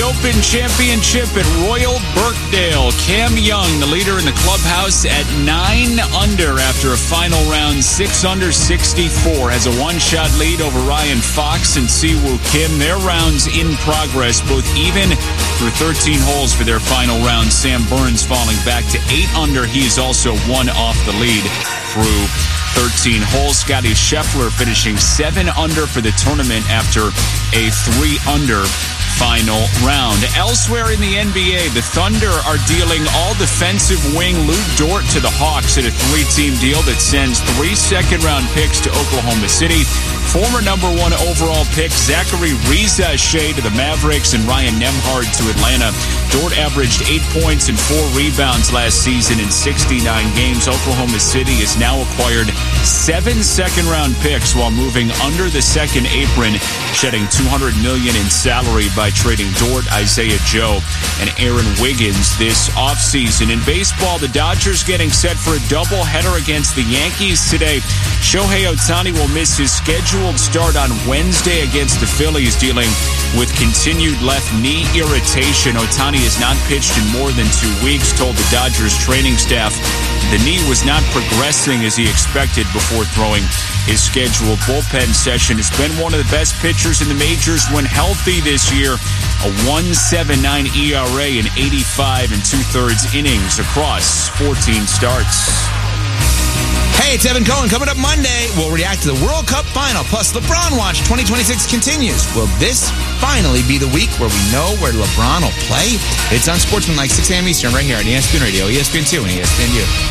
Open Championship at Royal Birkdale. Cam Young, the leader in the clubhouse, at 9 under after a final round 6 under 64. Has a one-shot lead over Ryan Fox and Siwoo Kim. Their rounds in progress, both even through 13 holes for their final round. Sam Burns falling back to 8 under. He is also one off the lead through 13 holes. Scotty Scheffler finishing 7 under for the tournament after a 3 under final round. Elsewhere in the NBA, the Thunder are dealing all defensive wing Lou Dort to the Hawks at a 3-team deal that sends 3 second-round picks to Oklahoma City. Former number 1 overall pick Zachary Riza-Shea to the Mavericks and Ryan Nembhard to Atlanta. Dort averaged 8 points and 4 rebounds last season in 69 games. Oklahoma City has now acquired 7 second-round picks while moving under the second apron, shedding $200 million in salary by trading Dort, Isaiah Joe, and Aaron Wiggins this offseason. In baseball, the Dodgers getting set for a doubleheader against the Yankees today. Shohei Ohtani will miss his scheduled start on Wednesday against the Phillies, dealing with continued left knee irritation. Ohtani has not pitched in more than 2 weeks, told the Dodgers training staff the knee was not progressing as he expected before throwing his scheduled bullpen session. Has been one of the best pitchers in the majors when healthy this year. A 1.79 ERA in 85 2/3 innings across 14 starts. Hey, it's Evan Cohen. Coming up Monday, we'll react to the World Cup final. Plus, LeBron Watch 2026 continues. Will this finally be the week where we know where LeBron will play? It's on Sportsman like 6 a.m. Eastern right here on ESPN Radio, ESPN2, and ESPNU.